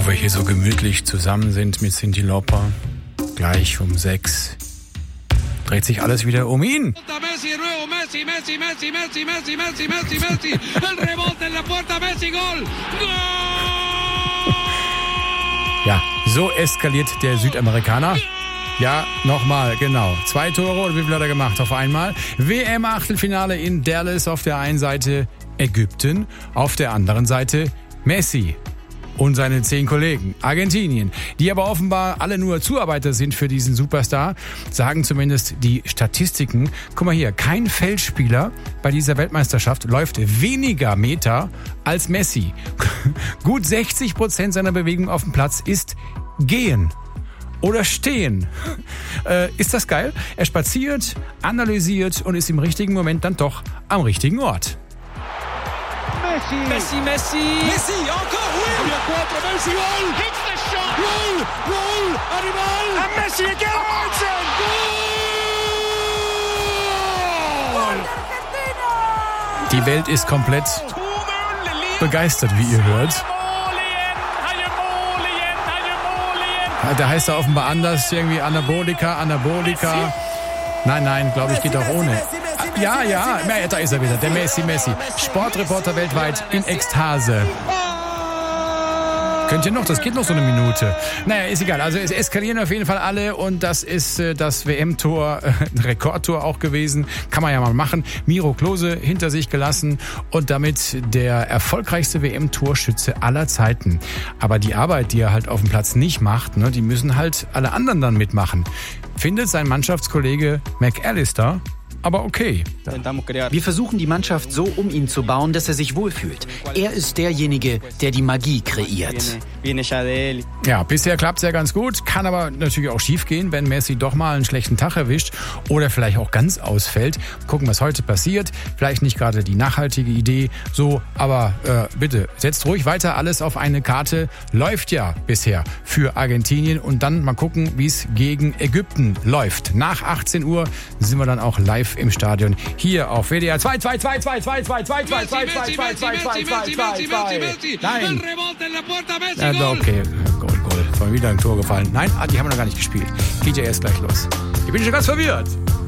Wo wir hier so gemütlich zusammen sind mit Cyndi Lauper. Gleich um 6 dreht sich alles wieder um ihn. Ja, so eskaliert der Südamerikaner. Ja, nochmal, genau. 2 Tore, oder wie viel hat er gemacht auf einmal? WM-Achtelfinale in Dallas, auf der einen Seite Ägypten, auf der anderen Seite Messi und seine 10 Kollegen. Argentinien, die aber offenbar alle nur Zuarbeiter sind für diesen Superstar, sagen zumindest die Statistiken. Guck mal hier, kein Feldspieler bei dieser Weltmeisterschaft läuft weniger Meter als Messi. Gut 60% seiner Bewegung auf dem Platz ist Gehen oder Stehen. Ist das geil? Er spaziert, analysiert und ist im richtigen Moment dann doch am richtigen Ort. Messi, encore, oui! Il y a 4, Messi, goal! Hits the shot! Goal! Arrival! And Messi again! Goal! Die Welt ist komplett begeistert, wie ihr hört. Da heißt er offenbar anders, irgendwie Anabolika. Nein, glaube ich, geht auch ohne. Ja, da ist er wieder, der Messi. Sportreporter weltweit in Ekstase. Könnt ihr noch? Das geht noch so eine Minute. Naja, ist egal. Also es eskalieren auf jeden Fall alle und das ist das WM-Tor, Rekordtor auch gewesen. Kann man ja mal machen. Miro Klose hinter sich gelassen und damit der erfolgreichste WM-Torschütze aller Zeiten. Aber die Arbeit, die er halt auf dem Platz nicht macht, ne, die müssen halt alle anderen dann mitmachen. Findet sein Mannschaftskollege McAllister aber okay. Wir versuchen die Mannschaft so um ihn zu bauen, dass er sich wohlfühlt. Er ist derjenige, der die Magie kreiert. Ja, bisher klappt es ja ganz gut. Kann aber natürlich auch schief gehen, wenn Messi doch mal einen schlechten Tag erwischt oder vielleicht auch ganz ausfällt. Gucken, was heute passiert. Vielleicht nicht gerade die nachhaltige Idee. So, aber bitte, setzt ruhig weiter alles auf eine Karte. Läuft ja bisher für Argentinien. Und dann mal gucken, wie es gegen Ägypten läuft. Nach 18 Uhr sind wir dann auch live im Stadion. Hier auf WDR 2. Nein. Ja, okay. Goal. War wieder ein Tor gefallen. Nein, die haben wir noch gar nicht gespielt. Geht ja erst gleich los. Ich bin schon ganz verwirrt.